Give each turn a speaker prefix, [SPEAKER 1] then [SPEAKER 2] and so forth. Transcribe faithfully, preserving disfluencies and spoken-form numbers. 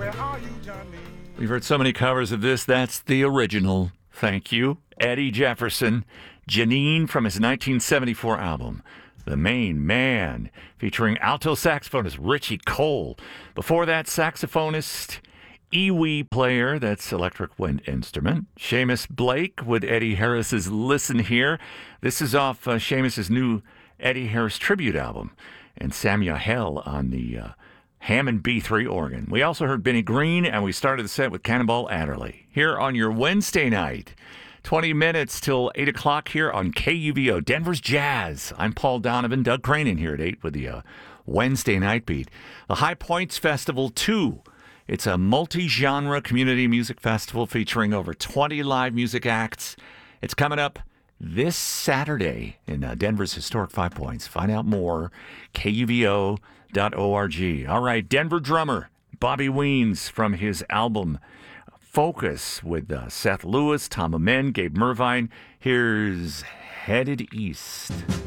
[SPEAKER 1] We've heard so many covers of this. That's the original. Thank you. Eddie Jefferson, Janine from his nineteen seventy-four album, The Main Man, featuring alto saxophonist Richie Cole. Before that, saxophonist, Iwi player, that's electric wind instrument, Seamus Blake with Eddie Harris's Listen Here. This is off uh, Seamus's new Eddie Harris tribute album, and Samuel Hell on the uh, Hammond B three organ. We also heard Benny Green, and we started the set with Cannonball Adderley. Here on your Wednesday night, twenty minutes till eight o'clock here on K U V O, Denver's Jazz. I'm Paul Donovan, Doug Cranen here at eight with the uh, Wednesday Night Beat. The High Points Festival two. It's a multi-genre community music festival featuring over twenty live music acts. It's coming up this Saturday in uh, Denver's historic Five Points. Find out more, K U V O dot org. All right, Denver drummer Bobby Weens from his album Focus with uh, Seth Lewis, Tom Amen, Gabe Mervine. Here's Headed East.